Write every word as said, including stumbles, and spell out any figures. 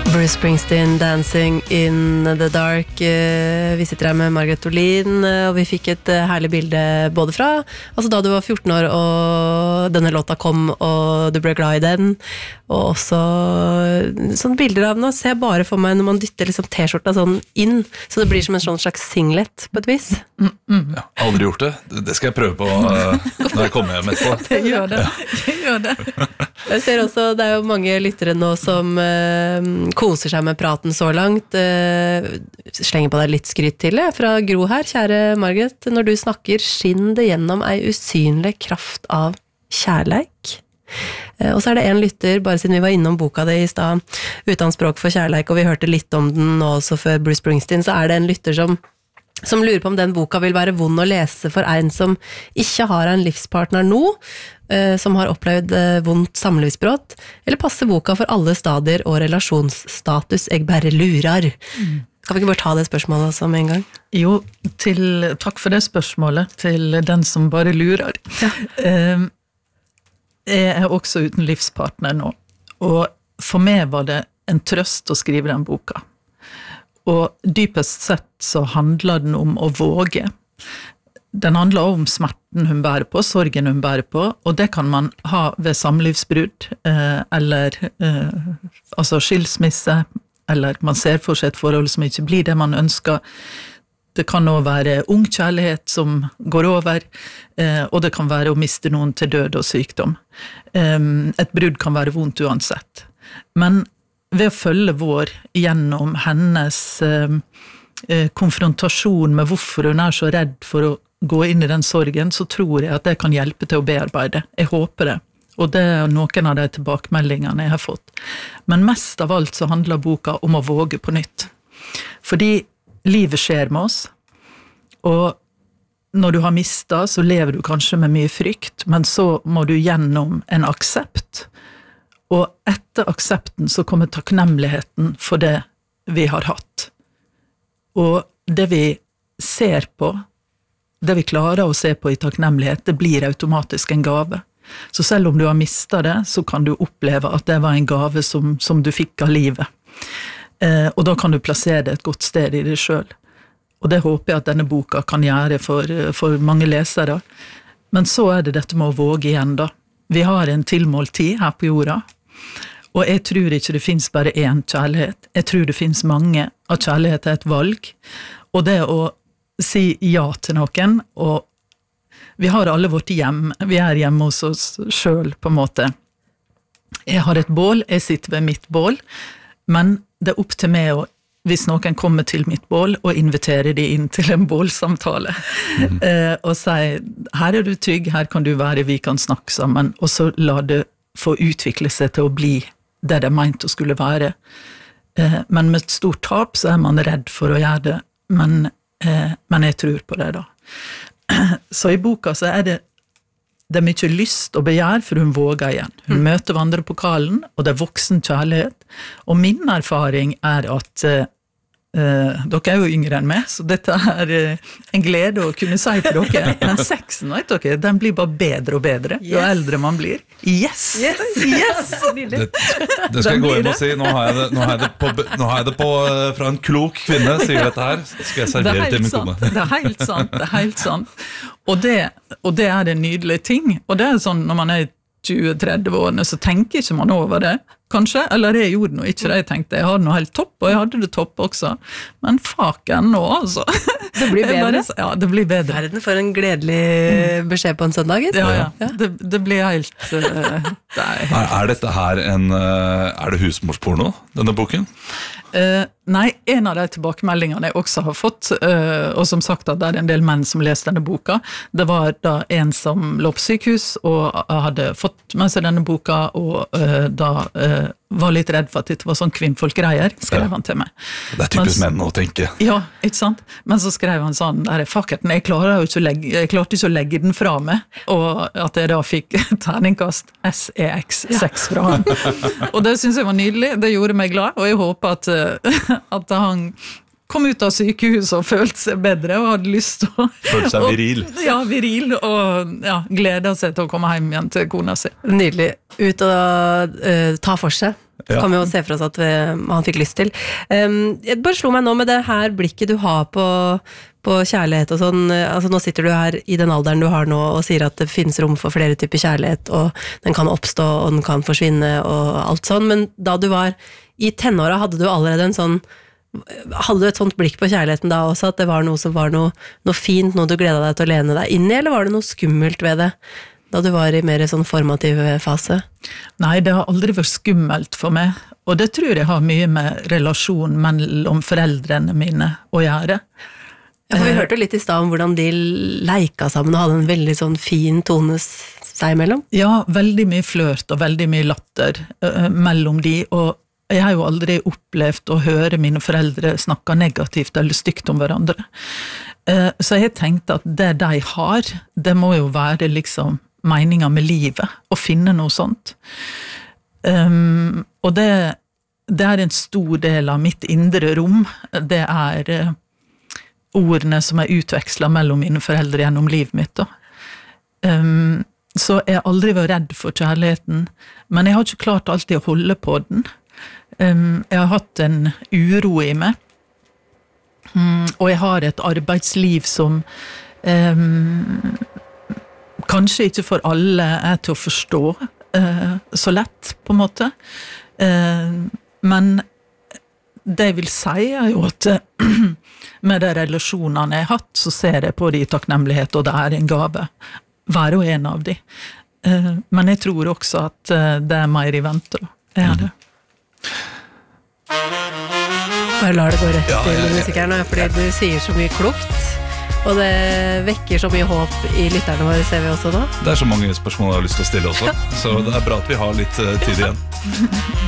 Bruce Springsteen, Dancing in the Dark. Vi sitter her med Margaret Olin, og vi fikk et herlig bilde både fra altså da du var fjorten år og denne låta kom og du ble glad i den, og også sånne bilder av nå ser jeg bare for meg når man dytter liksom t-skjorta sånn inn, så det blir som en sånn slags singlet på et vis. Mm, mm. Ja, aldri gjort det. Det skal jeg prøve på uh, når jeg kommer hjem etterpå. Det gjør det. Det gjør det. Jeg ser også, det er jo mange lyttere nå som uh, koser seg med praten så langt. Uh, slenger på deg litt skryt til det fra Gro her. Kjære Margaret, når du snakker, skinn det gjennom ei usynlig kraft av kjærleik. Uh, og så er det en lytter, bare siden vi var innom boka det i sted, Uten språk for kjærleik, og vi hørte litt om den nå også før Bruce Springsteen, så er det en lytter som som lurer på om den boka vil være vond å lese for en som ikke har en livspartner nå, som har opplevd vondt samlivsbrott, eller passer boka for alle stadier og relasjonsstatus, jeg bare lurer. Mm. Kan vi ikke bare ta det spørsmålet som en gang? Jo, til, takk for det spørsmålet, til den som bare lurer. Ja. Jeg er også uten livspartner nå, og for meg var det en trøst å skrive den boka. Og dypest sett så handler den om å våge. Den handler også om smerten hun bærer på, sorgen hun bærer på, og det kan man ha ved samlivsbrudd, eh, eller eh, altså skilsmisse, eller man ser for seg et forhold som ikke blir det man ønsker. Det kan også være ung kjærlighet som går over, eh, og det kan være å miste noen til død og sykdom. Eh, et brudd kan være vondt uansett. Men ved å følge vår gjennom hennes eh, konfrontasjon med hvorfor hun er så redd for å gå inn i den sorgen, så tror jeg at det kan hjelpe til å bearbeide. Jeg håper det. Og det er noen av de tilbakemeldingene jeg har fått. Men mest av alt så handler boka om å våge på nytt. Fordi livet skjer med oss, og når du har mistet, så lever du kanskje med mye frykt, men så må du gjennom en aksept. Og etter aksepten så kommer takknemligheten for det vi har hatt. Og det vi ser på, det vi klarer å se på i takknemlighet, det blir automatisk en gave. Så selv om du har mistet det, så kan du oppleve at det var en gave som, som du fikk av livet. Eh, og da kan du plassere det et godt sted i deg selv. Og det håper jeg at denne boka kan gjøre for, for mange lesere. Men så er det dette med å våge igjen da. Vi har en tilmålt tid her på jorda, og jeg tror ikke det finnes bare én kjærlighet. Jeg tror det finnes mange, at kjærlighet er et valg. Og det å si ja til noen, og vi har alle vårt hjem, vi er hjemme hos oss selv på en måte. Jeg har et bål, jeg sitter ved mitt bål, men det er opp til meg å, hvis noen kommer til mitt bål, og inviterer de inn til en bålsamtale, mm. eh, og sier, her er du trygg, her kan du være, vi kan snakke sammen, og så la det få utvikle seg til å bli det det er meint å skulle være. Eh, men med et stort tap så er man redd for å gjøre det, men, eh, men jeg tror på det da. Så i boka så er det, det er mye lyst og begjær, for hun våger igjen. Hun mm. møter vandrepokalen, og det er voksen kjærlighet. Og min erfaring er at eh, Uh, dere er jo yngre enn meg, så dette er uh, en glede å kunne si til dere, men sexen, vet dere, den blir bare bedre og bedre yes. jo eldre man blir. Yes! Yes! yes. Det, det skal jeg gå hjem og si, nå har jeg det, nå har jeg det, på, nå har jeg det på, uh, fra en klok kvinne, sier dette her, skal jeg servere til min kone. Det er helt sant, det er helt sant. Og det, og det er en nydelig ting, og det er sånn, når man er tjue til tretti årene, så tenker ikke man over det, kanskje, eller jeg gjorde noe ikke det, jeg tenkte, jeg hadde noe helt topp, og jeg hadde det topp også, men faken nå, altså. Det blir bedre? Bare, ja, det blir bedre. Verden for en gledelig beskjed på en søndag, ja, ja, ja. Det, det blir helt... Uh, er, er dette her en, uh, er det husmorsporno, denne boken? Uh, nei, en av de tilbakemeldingene jeg også har fått, uh, og som sagt at det er en del menn som leser denne boka, det var da en som lå på sykehus og hadde fått med seg denne boka, og uh, da uh, var litt redd for at det var sånn kvinnfolkgreier, skrev ja. Han til meg. Det er typisk menn å tenke. Ja, ikke sant? Men så skrev han sånn, der er fucketen, jeg, jo ikke å legge, jeg klarte ikke å legge den fra meg, og at jeg da fikk terningkast S E X seks fra han. Og det synes jeg var nydelig, det gjorde meg glad, og jeg håper at, at han kom ut av sykehuset og følte seg bedre, og hadde lyst til å... Følte seg viril. Og, ja, viril, og ja, gleder seg til å komme hjem igjen til kona si. Nydelig. Ut og uh, ta for seg. Ja. Kan vi jo se for oss at vi, han fikk lyst til. Um, jeg bare slo meg nå med det her blikket du har på, på kjærlighet og sånn. Altså, nå sitter du her i den alderen du har nå og sier at det finnes rom for flere typer kjærlighet, og den kan oppstå og den kan forsvinne og alt sånn. Men da du var i tenåra, hadde du allerede en sånn hadde du et sånt blikk på kjærligheten da også, at det var noe som var noe, noe fint, noe du gledet deg til å lene deg inn i, eller var det noe skummelt ved det? Da du var i mer sånn formativ fase? Nei, det har aldri vært skummelt for meg, og det tror jeg har mye med relasjon mellom foreldrene mine å gjøre. Ja, for vi hørte litt i sted om hvordan de leika sammen og hadde en veldig sånn fin tone seg imellom. Ja, veldig mye flørt og veldig mye latter uh, mellom de, og jeg har jo aldri opplevd å høre mine foreldre snakke negativt eller stygt om hverandre. Uh, så jeg tenkte at det de har, det må jo være liksom meninga med livet, å finne noe sånt. Um, og det, det er en stor del av mitt indre rom, det er uh, ordene som er utvekslet mellom mine foreldre gjennom livet mitt. Da. Um, så jeg har aldri vært redd for kjærligheten, men jeg har ikke klart alltid å holde på den. Um, jeg har hatt en uro i meg, um, og jeg har et arbeidsliv som um, kanskje ikke for alle er til å forstå uh, så lett, på en måte. Uh, men det jeg vil si er jo at uh, med de relasjonene jeg har hatt, så ser jeg på de i takknemlighet, og det er en gave. Hver og en av de. Uh, men jeg tror også at uh, det er mer i vente. Jeg er det. Bare lar det gå rett Ja, til ja, ja. musikeren, fordi du sier så mye klokt. Og det vekker så mye håp i lytterne våre, ser vi også nå. Det er så mange spørsmål jeg har lyst til å stille også, så det er bra at vi har litt eh, tid igjen.